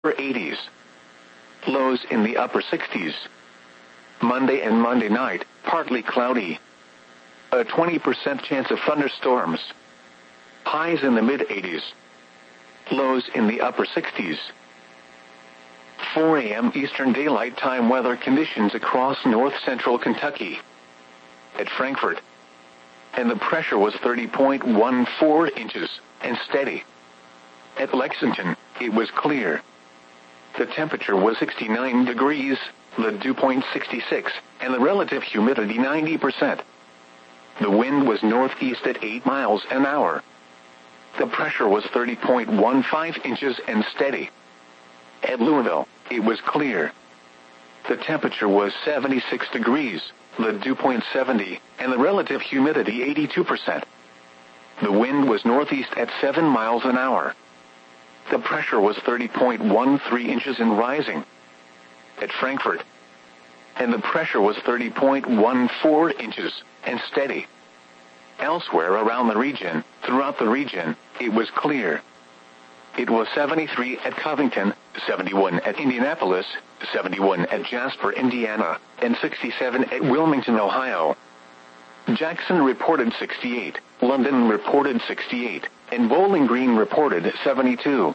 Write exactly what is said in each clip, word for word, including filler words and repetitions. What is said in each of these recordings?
eighties. Lows in the upper sixties. Monday and Monday night, partly cloudy. A twenty percent chance of thunderstorms. Highs in the mid-eighties. Lows in the upper sixties. four a m Eastern Daylight Time weather conditions across north-central Kentucky. At Frankfort. And the pressure was thirty point one four inches, and steady. At Lexington, it was clear. The temperature was sixty-nine degrees, the dew point sixty-six, and the relative humidity ninety percent. The wind was northeast at eight miles an hour. The pressure was thirty point one five inches and steady. At Louisville, it was clear. The temperature was seventy-six degrees, the dew point seventy, and the relative humidity eighty-two percent. The wind was northeast at seven miles an hour. The pressure was thirty point one three inches and rising. At Frankfort. And the pressure was thirty point one four inches, and steady. Elsewhere around the region, throughout the region, it was clear. It was seventy-three at Covington, seventy-one at Indianapolis, seventy-one at Jasper, Indiana, and sixty-seven at Wilmington, Ohio. Jackson reported sixty-eight, London reported sixty-eight, and Bowling Green reported seventy-two.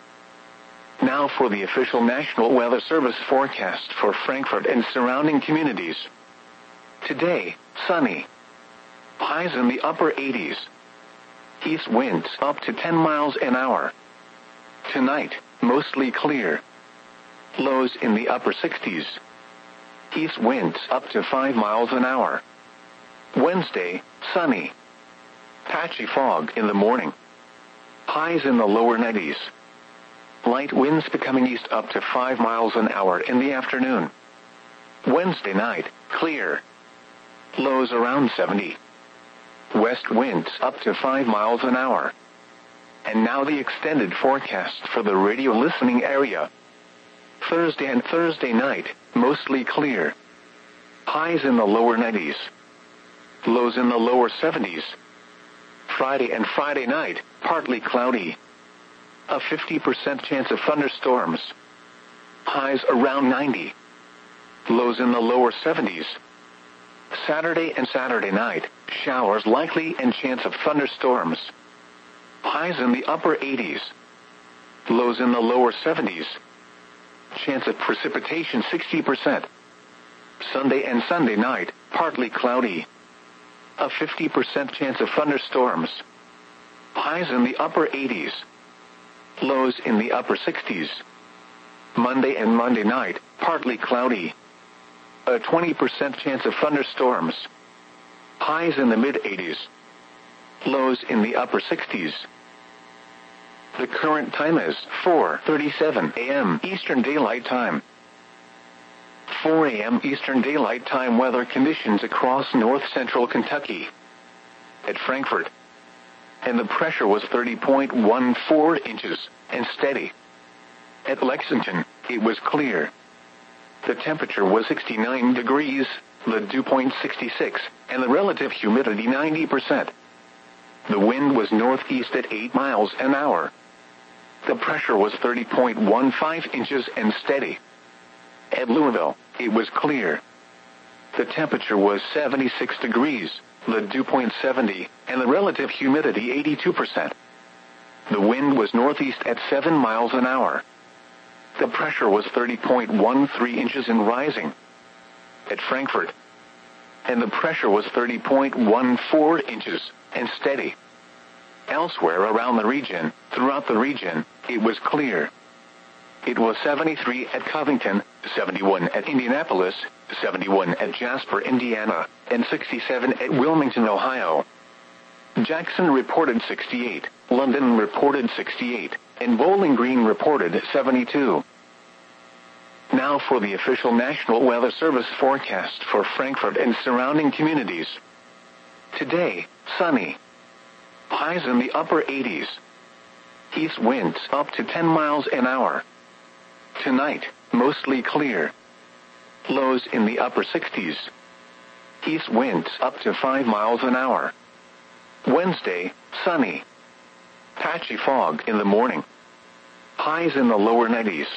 Now for the official National Weather Service forecast for Frankfort and surrounding communities. Today, sunny. Highs in the upper eighties. East winds up to ten miles an hour. Tonight, mostly clear. Lows in the upper sixties. East winds up to five miles an hour. Wednesday, sunny. Patchy fog in the morning. Highs in the lower nineties. Light winds becoming east up to five miles an hour in the afternoon. Wednesday night, clear. Lows around seventy. West winds up to five miles an hour. And now the extended forecast for the radio listening area. Thursday and Thursday night, mostly clear. Highs in the lower nineties. Lows in the lower seventies. Friday and Friday night, partly cloudy. A fifty percent chance of thunderstorms. Highs around ninety. Lows in the lower seventies. Saturday and Saturday night, showers likely and chance of thunderstorms. Highs in the upper eighties. Lows in the lower seventies. Chance of precipitation sixty percent. Sunday and Sunday night, partly cloudy. A fifty percent chance of thunderstorms. Highs in the upper eighties. Lows in the upper sixties. Monday and Monday night, partly cloudy. A twenty percent chance of thunderstorms. Highs in the mid-eighties. Lows in the upper sixties. The current time is four thirty-seven a m Eastern Daylight Time. four a m Eastern Daylight Time weather conditions across north-central Kentucky. At Frankfort. And the pressure was thirty point one four inches, and steady. At Lexington, it was clear. The temperature was sixty-nine degrees, the dew point sixty-six, and the relative humidity ninety percent. The wind was northeast at eight miles an hour. The pressure was thirty point one five inches and steady. At Louisville, it was clear. The temperature was seventy-six degrees, the dew point seventy, and the relative humidity eighty-two percent. The wind was northeast at seven miles an hour. The pressure was thirty point one three inches and rising. At Frankfort. And the pressure was thirty point one four inches, and steady. Elsewhere around the region, throughout the region, it was clear. It was seventy-three at Covington, seventy-one at Indianapolis, seventy-one at Jasper, Indiana, and sixty-seven at Wilmington, Ohio. Jackson reported sixty-eight, London reported sixty-eight, and Bowling Green reported seventy-two. Now for the official National Weather Service forecast for Frankfort and surrounding communities. Today, sunny. Highs in the upper eighties. East winds up to ten miles an hour. Tonight, mostly clear. Lows in the upper sixties. East winds up to five miles an hour. Wednesday, sunny. Patchy fog in the morning. Highs in the lower nineties.